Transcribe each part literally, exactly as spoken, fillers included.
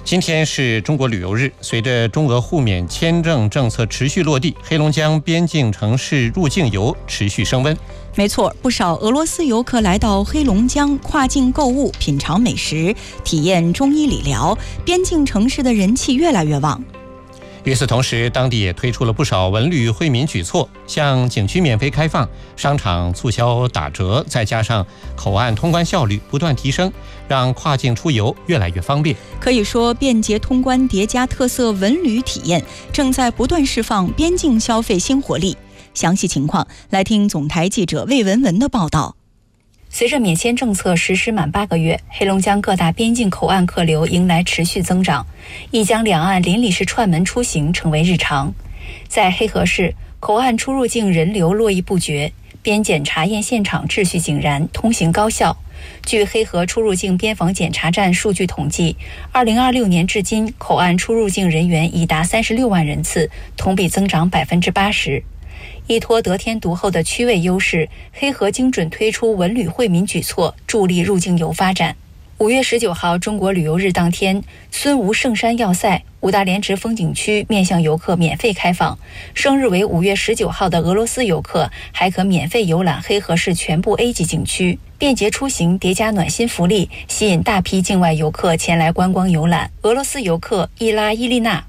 今天是中国旅游日，随着中俄互免签证政策持续落地，黑龙江边境城市入境游持续升温。 没错，不少俄罗斯游客来到黑龙江跨境购物、品尝美食、体验中医理疗，边境城市的人气越来越旺。 与此同时，当地也推出了不少文旅惠民举措，像景区免费开放、商场促销打折，再加上口岸通关效率不断提升，让跨境出游越来越方便。 可以说，便捷通关叠加特色文旅体验，正在不断释放边境消费新活力。详细情况，来听总台记者魏文文的报道。 随着免签政策实施满八个月，黑龙江各大边境口岸客流迎来持续增长，亦将两岸邻里市串门出行成为日常。在黑河市，口岸出入境人流络绎不绝，边检查验现场秩序井然，通行高效。据黑河出入境边防检查站数据统计，二零二六年至今，口岸出入境人员已达三十六万人次，同比增长百分之八十。依托得天独厚的区位优势，黑河精准推出文旅惠民举措，助力入境游发展。五月十九号，中国旅游日当天，孙吴圣山要塞五大连池风景区面向游客免费开放。生日为五月十九号的俄罗斯游客还可免费游览黑河市全部 A 级景区，便捷出行叠加暖心福利，吸引大批境外游客前来观光游览。俄罗斯游客伊拉伊丽娜。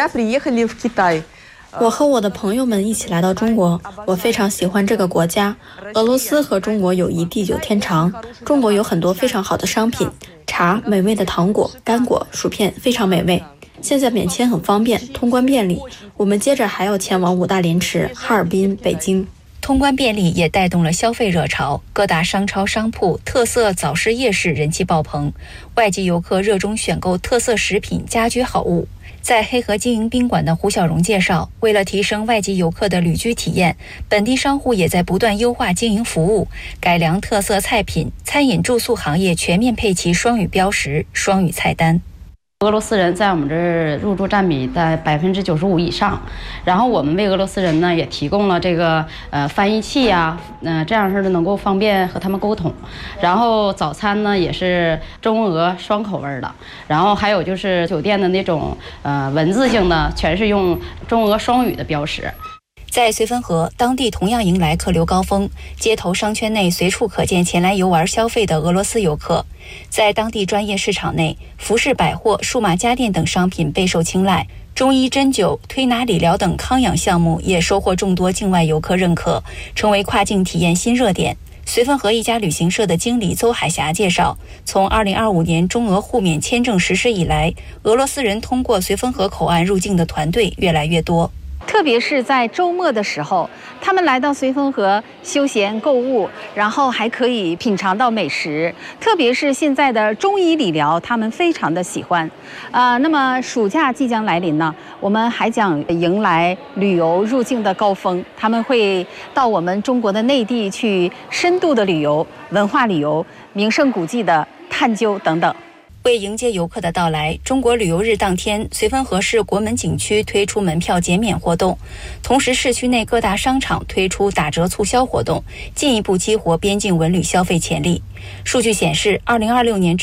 我和我的朋友们一起来到中国，我非常喜欢这个国家。俄罗斯和中国友谊地久天长，中国有很多非常好的商品，茶、美味的糖果、干果、薯片非常美味。现在免签很方便，通关便利。我们接着还要前往五大连池、哈尔滨、北京。 通关便利也带动了消费热潮，各大商超商铺、特色早市夜市人气爆棚，外籍游客热衷选购特色食品、家居好物。在黑河经营宾馆的胡小荣介绍，为了提升外籍游客的旅居体验，本地商户也在不断优化经营服务，改良特色菜品，餐饮住宿行业全面配齐双语标识、双语菜单。 俄罗斯人在我们这儿入住占比在百分之九十五以上，然后我们为俄罗斯人呢也提供了这个呃翻译器呀，嗯、呃、这样式的能够方便和他们沟通。然后早餐呢也是中俄双口味的，然后还有就是酒店的那种呃文字性的，全是用中俄双语的标识。 在绥芬河，当地同样迎来客流高峰，街头商圈内随处可见前来游玩消费的俄罗斯游客。在当地专业市场内，服饰百货、数码家电等商品备受青睐，中医针灸、推拿理疗等康养项目也收获众多境外游客认可，成为跨境体验新热点。绥芬河一家旅行社的经理邹海霞介绍，从二零二五年中俄互免签证实施以来，俄罗斯人通过绥芬河口岸入境的团队越来越多。 特别是在周末的时候，他们来到绥芬河休闲购物，然后还可以品尝到美食。特别是现在的中医理疗，他们非常的喜欢。呃，那么暑假即将来临呢，我们还将迎来旅游入境的高峰，他们会到我们中国的内地去深度的旅游、文化旅游、名胜古迹的探究等等。 为迎接游客的到来，中国旅游日当天，绥芬河市国门景区推出门票减免活动，同时市区内各大商场推出打折促销活动，进一步激活边境文旅消费潜力。数据显示，二零二六年